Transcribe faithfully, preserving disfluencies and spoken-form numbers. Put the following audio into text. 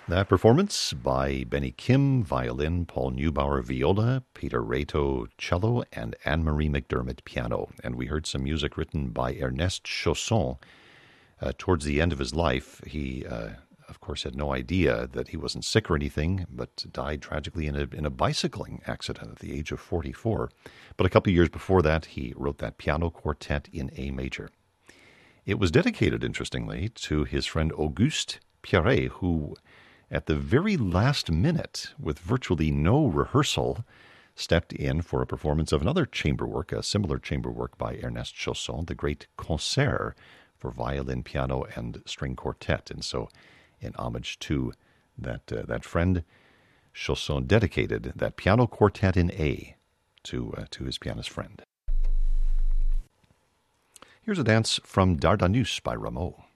That performance by Benny Kim, violin, Paul Neubauer, viola, Peter Reto, cello, and Anne-Marie McDermott, piano. And we heard some music written by Ernest Chausson. Uh, towards the end of his life, he, uh, of course, had no idea that he wasn't sick or anything, but died tragically in a, in a bicycling accident at the age of forty-four. But a couple of years before that, he wrote that piano quartet in A major. It was dedicated, interestingly, to his friend Auguste Pierret, who at the very last minute, with virtually no rehearsal, stepped in for a performance of another chamber work, a similar chamber work by Ernest Chausson, the great Concert for violin, piano, and string quartet. And so, in homage to that uh, that friend, Chausson dedicated that piano quartet in A to, uh, to his pianist friend. Here's a dance from Dardanus by Rameau.